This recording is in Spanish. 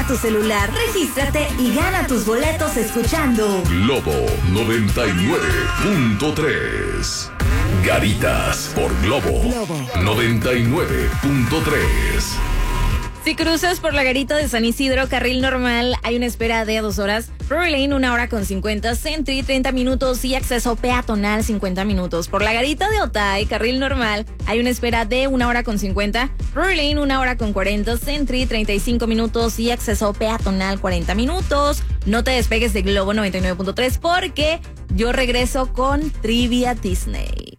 a tu celular. Regístrate y gana tus boletos escuchando Globo 99.3. Garitas por Globo 99.3. Si cruzas por la garita de San Isidro, carril normal, hay una espera de 2 horas. Drury Lane, 1 hora con 50. Sentry, 30 minutos. Y acceso peatonal, 50 minutos. Por la garita de Otay, carril normal, hay una espera de 1 hora con 50. Drury Lane, 1 hora con 40. Sentry, 35 minutos. Y acceso peatonal, 40 minutos. No te despegues de Globo 99.3 porque yo regreso con Trivia Disney.